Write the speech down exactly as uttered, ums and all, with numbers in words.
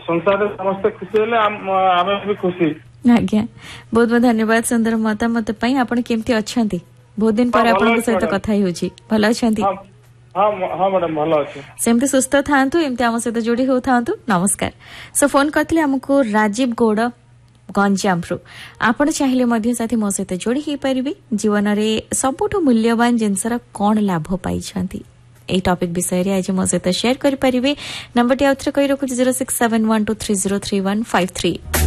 संसार समस्त खुशी हेले आमे भी खुशी। आज्ञा बहुत बहुत धन्यवाद सुंदर मतामत पई। आपण केमती अछंती? बहुत दिन पर आपण सहित कथा होउची। भलो अछंती? हां हां मैडम भलो अछि। सेमती सुस्थ थांतु, एमती हम सहित जोड़ी हो थांतु। नमस्कार। सो फोन करथिले हमको राजीव गौड़ गंजामरु। आपण चाहिले मध्य साथी मो सहित जोड़ी ही परिबे। जीवन रे सबुठो मूल्यवान जिनसर कोन लाभ पाई छंती ए टॉपिक विषय रे आज मो सहित शेयर करि परिबे। नंबर टी आउथरे कहि रखु zero six seven one two three zero three one five three.